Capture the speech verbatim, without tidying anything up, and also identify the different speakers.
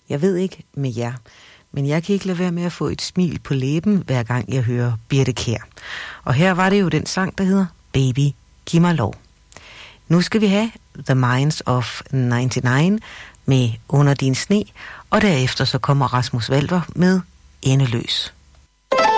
Speaker 1: Jeg ved ikke med jer, men jeg kan ikke lade være med at få et smil på læben, hver gang jeg hører Birthe Kjær. Og her var det jo den sang, der hedder Baby, giv mig lov. Nu skal vi have The Minds of nioghalvfems med Under din sne, og derefter så kommer Rasmus Walter med Endeløs.